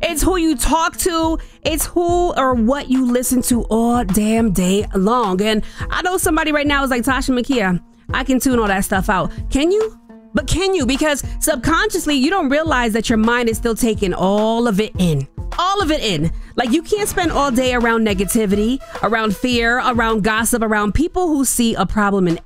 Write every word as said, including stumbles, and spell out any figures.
It's who you talk to. It's who or what you listen to all damn day long. And I know somebody right now is like, Tasha Makia, I can tune all that stuff out. Can you? But can you? Because subconsciously, you don't realize that your mind is still taking all of it in. All of it in. Like, you can't spend all day around negativity, around fear, around gossip, around people who see a problem in